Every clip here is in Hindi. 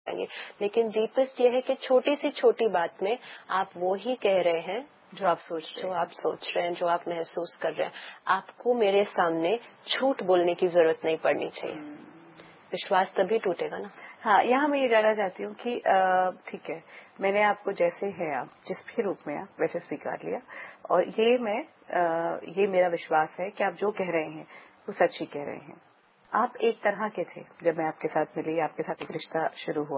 जाएंगे। लेकिन डीपेस्ट ये है कि छोटी सी छोटी बात में आप वो ही कह रहे हैं जो आप सोच रहे हैं, जो आप महसूस कर रहे हैं। आपको मेरे सामने झूठ बोलने की जरूरत नहीं पड़नी चाहिए। विश्वास तभी टूटेगा ना। हाँ, यहाँ मैं ये जानना चाहती हूँ कि ठीक है, मैंने आपको जैसे है आप जिस भी रूप में आप वैसे स्वीकार लिया, और ये मेरा विश्वास है कि आप जो कह रहे हैं वो सच ही कह रहे हैं। आप एक तरह के थे जब मैं आपके साथ मिली, आपके साथ एक रिश्ता शुरू हुआ।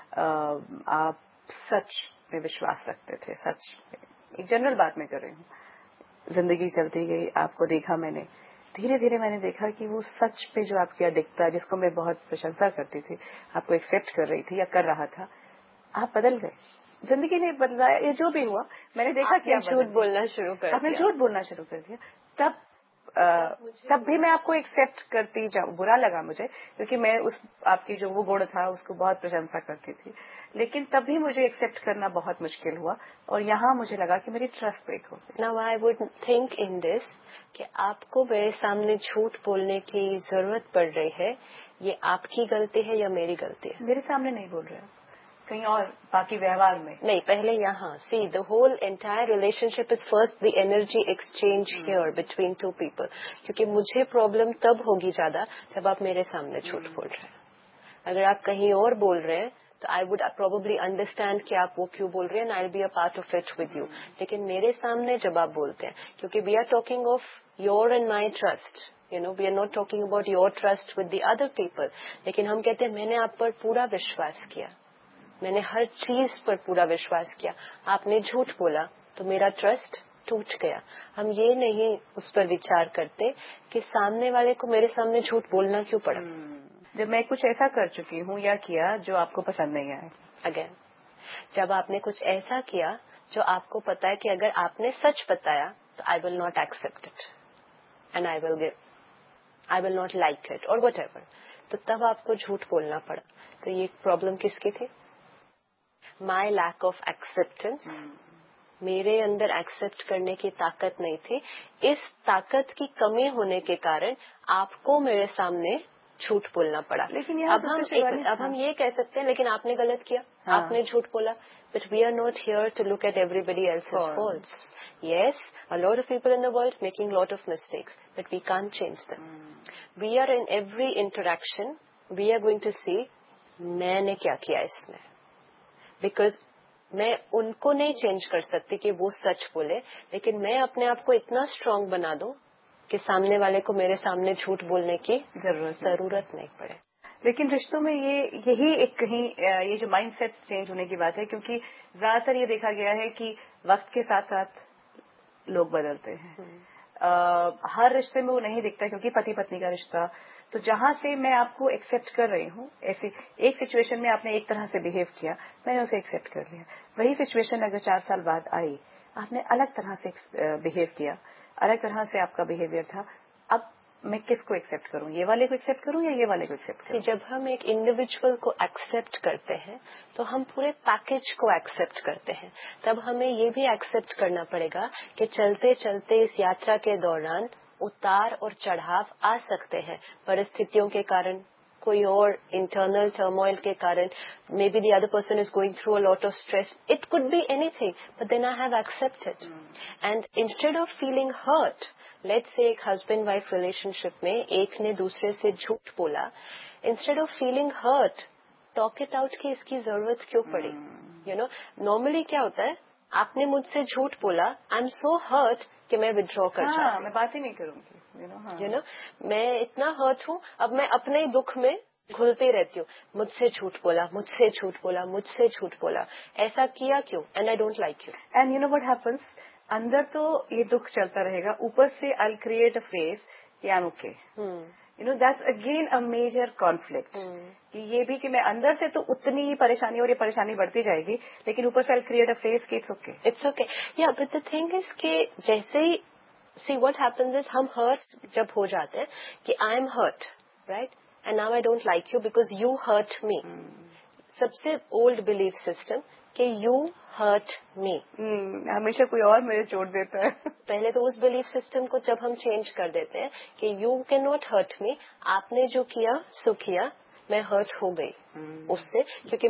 आप सच में विश्वास रखते थे, सच में। एक जनरल बात मैं कर रही हूँ। जिंदगी चलती गई, आपको देखा मैंने, धीरे धीरे मैंने देखा कि वो सच पे जो आपकी अडिगता, जिसको मैं बहुत प्रशंसा करती थी, आपको एक्सेप्ट कर रही थी या कर रहा था, आप बदल गए। जिंदगी ने बदलाया, ये जो भी हुआ मैंने देखा कि आप झूठ बोलना शुरू कर दिया। आपने झूठ बोलना शुरू कर दिया। तब भी मैं आपको एक्सेप्ट करती जाऊं, बुरा लगा मुझे, क्योंकि मैं आपकी जो वो गुण था उसको बहुत प्रशंसा करती थी, लेकिन तब भी मुझे एक्सेप्ट करना बहुत मुश्किल हुआ, और यहाँ मुझे लगा कि मेरी ट्रस्ट ब्रेक हो गई। Now I would think in this कि आपको मेरे सामने झूठ बोलने की जरूरत पड़ रही है, ये आपकी गलती है या मेरी गलती है? मेरे सामने नहीं बोल रहे, कहीं और बाकी व्यवहार में नहीं, पहले यहाँ see the whole entire relationship is first the energy exchange here between two people. क्योंकि मुझे प्रॉब्लम तब होगी ज्यादा जब आप मेरे सामने झूठ बोल रहे हैं। अगर आप कहीं और बोल रहे हैं तो आई वुड प्रोबेबली अंडरस्टैंड कि आप वो क्यों बोल रहे हैं, I will be a part of it with you. लेकिन मेरे सामने जब आप बोलते हैं, क्योंकि we are talking of your and my trust, we are not talking about your trust with the other people, लेकिन हम कहते हैं मैंने आप पर पूरा विश्वास किया, मैंने हर चीज पर पूरा विश्वास किया, आपने झूठ बोला तो मेरा ट्रस्ट टूट गया। हम ये नहीं उस पर विचार करते कि सामने वाले को मेरे सामने झूठ बोलना क्यों पड़ा। जब मैं कुछ ऐसा कर चुकी हूँ या किया जो आपको पसंद नहीं आए, अगेन जब आपने कुछ ऐसा किया जो आपको पता है कि अगर आपने सच बताया तो I will not accept it and I will not like it और वट एवर, तो तब आपको झूठ बोलना पड़ा। तो ये प्रॉब्लम किसकी थी? माई लैक ऑफ एक्सेप्टेंस। मेरे अंदर एक्सेप्ट करने की ताकत नहीं थी। इस ताकत की कमी होने के कारण आपको मेरे सामने झूठ बोलना पड़ा। लेकिन अब हम ये कह सकते हैं लेकिन आपने गलत किया, आपने झूठ बोला, but we are not here to look at everybody else's faults. Yes, a lot of people in the world making lot of mistakes, but we can't change them. We are in every interaction, we are going to see मैंने क्या किया इसमें, बिकॉज मैं उनको नहीं चेंज कर सकती कि वो सच बोले, लेकिन मैं अपने आप को इतना स्ट्रांग बना दूं कि सामने वाले को मेरे सामने झूठ बोलने की जरूरत नहीं पड़े। लेकिन रिश्तों में यही एक कहीं ये जो माइंडसेट चेंज होने की बात है, क्योंकि ज्यादातर ये देखा गया है कि वक्त के साथ साथ लोग बदलते हैं। हर रिश्ते में वो नहीं दिखता, क्योंकि पति पत्नी का रिश्ता, तो जहां से मैं आपको एक्सेप्ट कर रही हूँ, ऐसे एक सिचुएशन में आपने एक तरह से बिहेव किया, मैंने उसे एक्सेप्ट कर लिया। वही सिचुएशन अगर 4 साल बाद आई, आपने अलग तरह से बिहेव किया, अलग तरह से आपका बिहेवियर था, अब मैं किसको एक्सेप्ट करूं? ये वाले को एक्सेप्ट करूं या ये वाले को एक्सेप्ट करूं? जब हम एक इंडिविजुअल को एक्सेप्ट करते हैं तो हम पूरे पैकेज को एक्सेप्ट करते हैं। तब हमें ये भी एक्सेप्ट करना पड़ेगा कि चलते चलते इस यात्रा के दौरान उतार और चढ़ाव आ सकते हैं, परिस्थितियों के कारण, कोई और इंटरनल टर्मोइल के कारण, may be the other person is going through a lot of stress, it could be anything, but then I have accepted. And instead of feeling hurt, let's say एक हस्बैंड वाइफ रिलेशनशिप में एक ने दूसरे से झूठ बोला, instead of feeling hurt, talk it out कि इसकी जरूरत क्यों पड़ी। नॉर्मली क्या होता है, आपने मुझसे झूठ बोला, आई एम सो हर्ट कि मैं विड्रॉ कर जाती हूँ, मैं बात ही नहीं करूंगी। मैं इतना हर्ट हूँ, अब मैं अपने दुख में घुलती रहती हूँ, मुझसे झूठ बोला, मुझसे झूठ बोला, मुझसे झूठ बोला, ऐसा किया क्यों, and I don't like you. And you know what happens, अंदर तो ये दुख चलता रहेगा, ऊपर से आई क्रिएट अ फेस कि I am okay. That's again a major conflict, कि ये भी कि मैं अंदर से तो उतनी ही परेशानी और ये परेशानी बढ़ती जाएगी, लेकिन ऊपर से आई क्रिएट अ फेस कि इट्स ओके। या बट द थिंग इज कि जैसे ही सी व्हाट हैपेंस इज, हम हर्ट जब हो जाते हैं कि I am hurt, right, and now I don't like you because you hurt me. सबसे ओल्ड बिलीफ सिस्टम कि यू हर्ट मी, हमेशा कोई और मुझे चोट देता है। पहले तो उस बिलीफ सिस्टम को जब हम चेंज कर देते हैं कि you can not hurt me, आपने जो किया सो किया, मैं हर्ट हो गई उससे, क्योंकि